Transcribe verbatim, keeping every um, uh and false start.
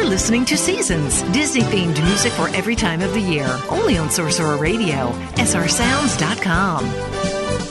listening to Seasons, Disney-themed music for every time of the year. Only on Sorcerer Radio, S R sounds dot com.